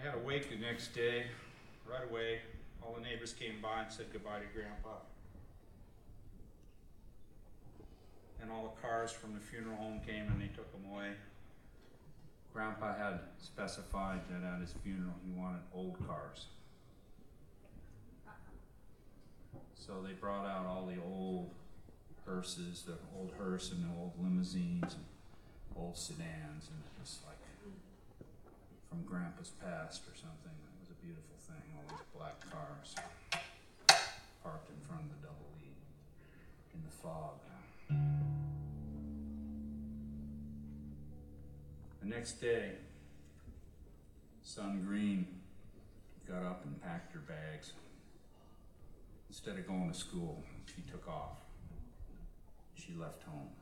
had a wake the next day. Right away, all the neighbors came by and said goodbye to Grandpa. And all the cars from the funeral home came and they took him away. Grandpa had specified that at his funeral he wanted old cars. So they brought out all the old hearses, the old hearse and the old limousines and old sedans, and it was like from Grandpa's past or something. It was a beautiful thing, all these black cars parked in front of the Double E in the fog. The next day, Son Green got up and packed her bags. Instead of going to school, she took off. She left home.